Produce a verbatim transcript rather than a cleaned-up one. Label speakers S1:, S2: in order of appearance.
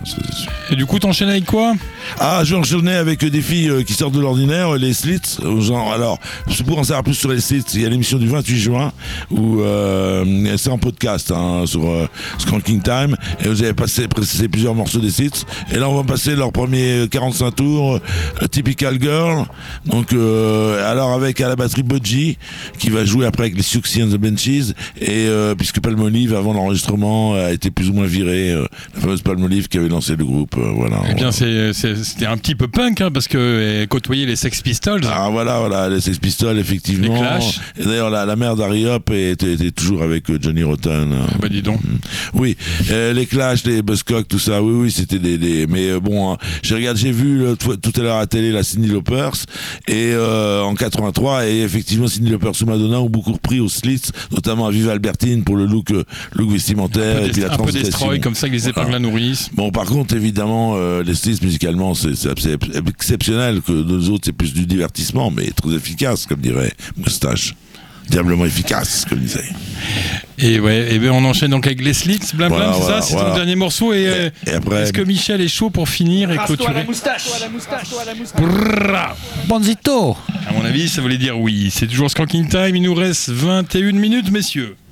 S1: ça c'est sûr.
S2: Et du coup, t'enchaînes avec quoi?
S1: Ah, je vais enchaîner avec des filles euh, qui sortent de l'ordinaire, les Slits. Genre, alors, pour en savoir plus sur les Slits, il y a l'émission du vingt-huit juin où euh, c'est en podcast hein, sur euh, Skanking Time, et vous avez passé, passé plusieurs morceaux des Slits. Et là, on va passer leur premier quarante-cinq tours, euh, Typical Girl. Donc, euh, alors avec à la batterie Budgie qui va jouer après avec les Siouxsie and the Benchies, et euh, puisque Palmolive avant l'enregistrement a été plus ou moins virée, euh, la fameuse Palmolive qui avait lancé le groupe. Euh, voilà.
S2: Eh bien,
S1: voilà.
S2: c'est, c'est, c'était un petit peu punk, hein, parce que euh, côtoyer les Sex Pistols.
S1: Ah voilà, voilà, les Sex Pistols, effectivement.
S2: Les Clash.
S1: Et d'ailleurs, la, la mère d'Harry Hop était, était toujours avec euh, Johnny Rotten.
S2: Ah bah dis donc.
S1: Oui, euh, les Clash, les Buzzcocks, tout ça, oui, oui, c'était des... des mais euh, bon, hein, j'ai regardé, j'ai vu euh, tout, tout à l'heure à télé la Cyndi Lauper, et euh, en quatre-vingt-trois, et effectivement, Cyndi Lauper ou Madonna ont beaucoup repris aux Slits, notamment à Viva Albertine pour le look, euh, look vestimentaire, et puis la
S2: Un peu
S1: transgression.
S2: destroy, comme ça, avec les épingles à nourrice.
S1: Bon, par contre, évidemment, euh, les Slits musicalement, c'est, c'est, c'est exceptionnel, que nous autres, c'est plus du divertissement, mais très efficace, comme dirait Moustache. Diablement efficace, comme disait.
S2: Et ouais, et ben on enchaîne donc avec les Slits, Blim
S1: Voilà,
S2: Blim, c'est
S1: voilà,
S2: ça, c'est
S1: voilà.
S2: ton dernier morceau. Et, euh,
S1: Et après-
S2: est-ce que Michel est chaud pour finir et
S3: Rase-toi
S2: clôturer?
S3: la moustache.
S2: Brrra.
S4: Bonzito.
S2: À mon avis, ça voulait dire oui. C'est toujours Skanking Time. Il nous reste vingt et une minutes, messieurs.